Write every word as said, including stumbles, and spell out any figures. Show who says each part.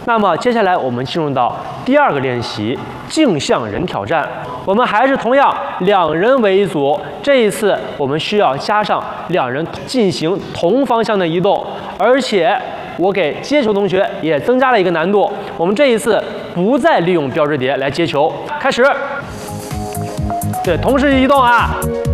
Speaker 1: 那么接下来我们进入到第二个练习，镜像人挑战。我们还是同样两人为一组，这一次我们需要加上两人进行同方向的移动，而且我给接球同学也增加了一个难度。我们这一次不再利用标志碟来接球，开始。对，同时移动啊。